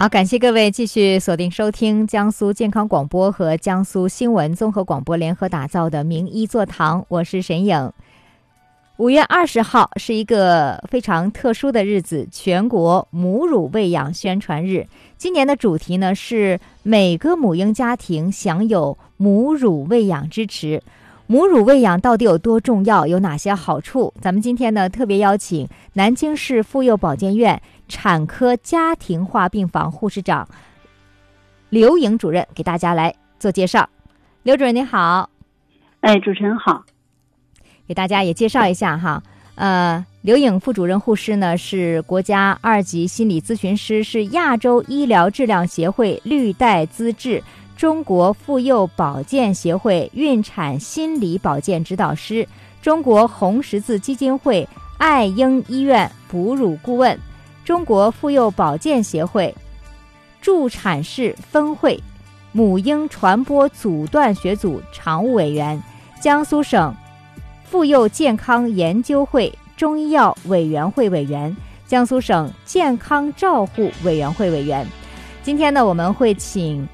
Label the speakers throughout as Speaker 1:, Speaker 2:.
Speaker 1: 好，感谢各位继续锁定收听江苏健康广播和江苏新闻综合广播联合打造的名医座堂，我是沈颖。5月20号是一个非常特殊的日子，全国母乳喂养宣传日。今年的主题呢是每个母婴家庭享有母乳喂养支持。母乳喂养到底有多重要，有哪些好处？咱们今天呢特别邀请南京市妇幼保健院产科家庭化病房护士长刘颖主任给大家来做介绍。刘主任您好。
Speaker 2: 主持人好。
Speaker 1: 给大家也介绍一下哈，刘颖副主任护士呢是国家2级心理咨询师，是亚洲医疗质量协会绿带资质，中国妇幼保健协会孕产心理保健指导师，中国红十字基金会爱婴医院哺乳顾问，中国妇幼保健协会助产士分会母婴传播阻断学组常务委员，江苏省妇幼健康研究会中医药委员会委员，江苏省健康照护委员会委员。今天呢，我们会请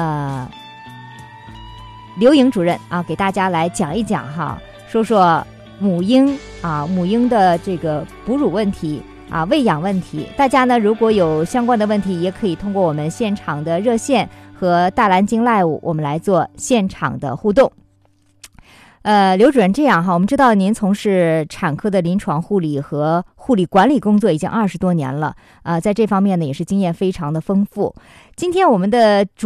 Speaker 1: 刘颖主任给大家来讲一讲哈，说说母婴的这个哺乳问题喂养问题。大家呢如果有相关的问题，也可以通过我们现场的热线和大蓝鲸 Live 我们来做现场的互动。刘主任，这样哈，我们知道您从事产科的临床护理和护理管理工作已经20多年了，在这方面呢也是经验非常的丰富。今天我们的